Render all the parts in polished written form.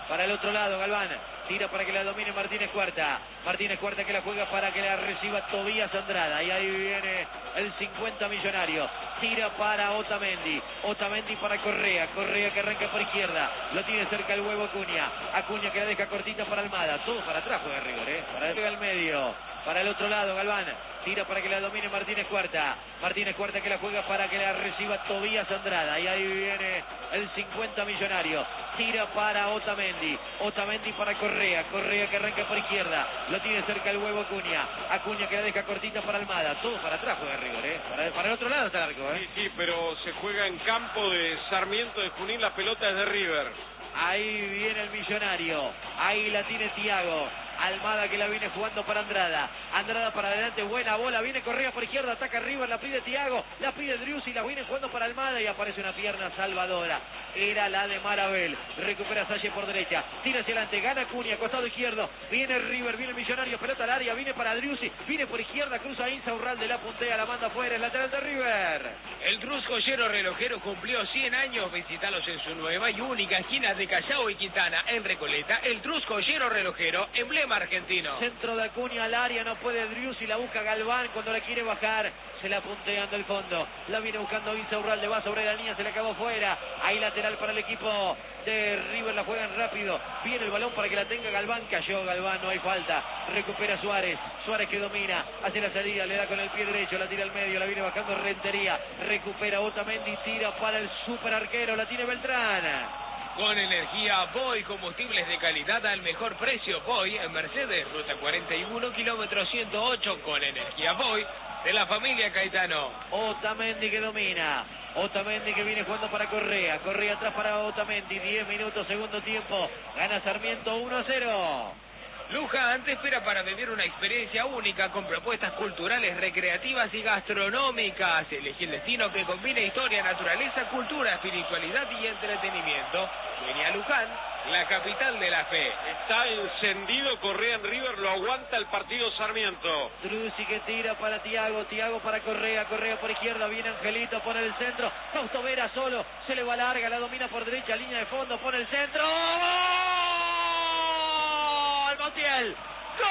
para el otro lado, Galván. Tira para que la domine Martínez Cuarta. Martínez Cuarta que la juega para que la reciba Tobías Andrada. Y ahí viene el 50 millonario. Tira para Otamendi. Otamendi para Correa. Correa que arranca por izquierda. Lo tiene cerca el huevo Acuña. Acuña que la deja cortita para Almada. Todo para atrás juega River, para el medio. Para el otro lado, Galván. Tira para que la domine Martínez Cuarta. Martínez Cuarta que la juega para que la reciba Tobías Andrada. Y ahí viene el 50 millonario. Tira para Otamendi. Otamendi para Correa. Correa que arranca por izquierda. Lo tiene cerca el huevo Acuña. Acuña que la deja cortita para Almada. Todo para atrás juega River, para el otro lado está el arco, Sí, pero se juega en campo de Sarmiento de Junín. La pelota es de River. Ahí viene el millonario. Ahí la tiene Thiago. Almada que la viene jugando para Andrada. Andrada para adelante, buena bola. Viene Correa por izquierda, ataca River, la pide Thiago. La pide Driussi, la viene jugando para Almada y aparece una pierna salvadora. Era la de Marabel. Recupera Salle por derecha. Tira hacia adelante, gana Acuña, costado izquierdo. Viene River, viene el millonario, pelota al área. Viene para Driussi, viene por izquierda, cruza Insaurralde, la puntea, la manda afuera. El lateral de River. El Trus Joyero Relojero cumplió 100 años. Visítalos en su nueva y única esquina de Callao y Quintana, en Recoleta. El Trus Joyero Relojero, emblema argentino. Centro de Acuña al área, no puede Driussi, la busca Galván cuando la quiere bajar. Se la punteando el fondo. La viene buscando Insaurralde, va sobre la línea, se le acabó fuera. Ahí lateral para el equipo de River, la juegan rápido. Viene el balón para que la tenga Galván. Cayó Galván, no hay falta. Recupera Suárez. Suárez que domina, hace la salida, le da con el pie derecho, la tira al medio, la viene bajando Rentería. Recupera Otamendi, tira para el super arquero, la tiene Beltrán. Con energía Boy, combustibles de calidad al mejor precio. Boy en Mercedes, ruta 41, kilómetro 108. Con energía Boy de la familia Caetano. Otamendi que domina. Otamendi que viene jugando para Correa. Correa atrás para Otamendi. 10 minutos, segundo tiempo. Gana Sarmiento 1-0. Luján te espera para vivir una experiencia única con propuestas culturales, recreativas y gastronómicas. Elegí el destino que combina historia, naturaleza, cultura, espiritualidad y entretenimiento. Vení a Luján, la capital de la fe. Está encendido Correa en River, lo aguanta el partido Sarmiento. Driussi que tira para Thiago, Thiago para Correa, Correa por izquierda, viene Angelito, pone el centro. Fausto Vera solo, se le va larga, la domina por derecha, línea de fondo, pone el centro. Montiel. ¡Gol!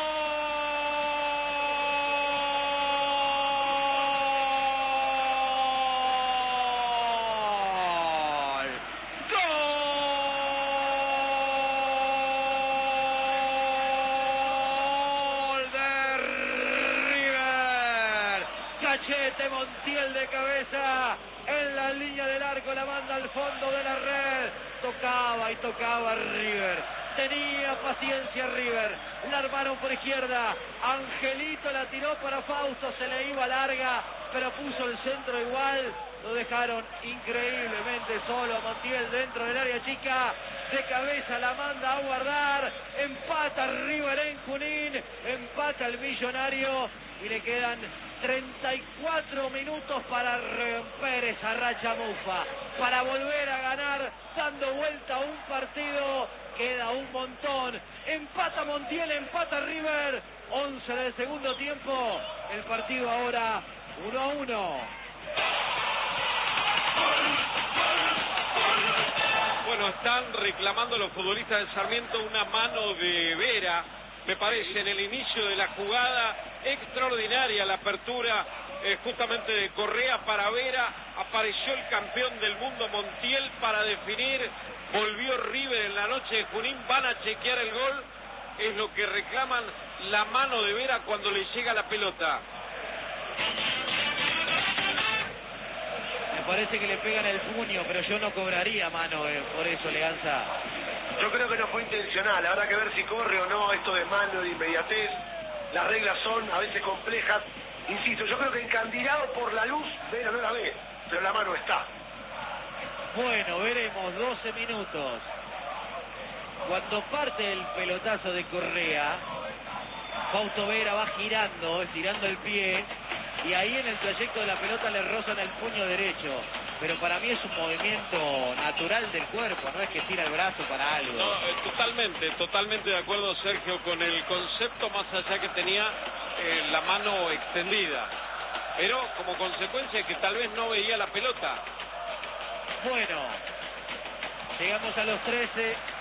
¡Gol de River! Cachete Montiel de cabeza en la línea del arco, la manda al fondo de la red. Tocaba y tocaba River. Tenía paciencia River, la armaron por izquierda, Angelito la tiró para Fausto, se le iba larga, pero puso el centro igual, lo dejaron increíblemente solo a Montiel dentro del área chica, de cabeza la manda a guardar, empata River en Junín, empata el millonario y le quedan 34 minutos para romper esa racha mufa, para volver a ganar, dando vuelta a un partido. Queda un montón, empata Montiel, empata River, 11 del segundo tiempo, el partido ahora 1-1. Bueno, están reclamando los futbolistas de Sarmiento una mano de Vera, me parece, en el inicio de la jugada. Extraordinaria la apertura justamente de Correa para Vera, apareció el campeón del mundo Montiel para definir, volvió River en la noche de Junín, van a chequear el gol, es lo que reclaman, la mano de Vera cuando le llega la pelota. Me parece que le pegan el puño, pero yo no cobraría mano por eso, Leganza. Yo creo que no fue intencional, habrá que ver si corre o no, esto de mano, de inmediatez, las reglas son a veces complejas. Insisto, yo creo que encandilado por la luz, Vera no la ve, pero la mano está. Bueno, veremos, 12 minutos. Cuando parte el pelotazo de Correa, Fausto Vera va girando, estirando el pie, y ahí en el trayecto de la pelota le rozan el puño derecho. Pero para mí es un movimiento natural del cuerpo, no es que tira el brazo para algo. No, totalmente de acuerdo, Sergio, con el concepto, más allá que tenía la mano extendida. Pero como consecuencia de que tal vez no veía la pelota. Bueno, llegamos a los 13.